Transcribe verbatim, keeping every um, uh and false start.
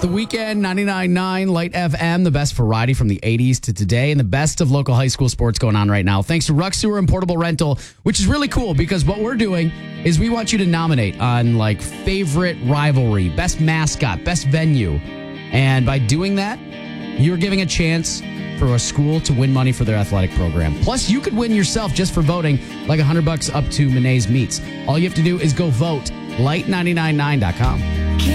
the weekend, ninety-nine point nine Light F M, the best variety from the eighties to today, and the best of local high school sports going on right now. Thanks to Ruck Sewer and Portable Rental, which is really cool because what we're doing is we want you to nominate on like favorite rivalry, best mascot, best venue. And by doing that, you're giving a chance for a school to win money for their athletic program. Plus, you could win yourself just for voting like one hundred bucks up to Monet's Meats. All you have to do is go vote light nine nine nine dot com.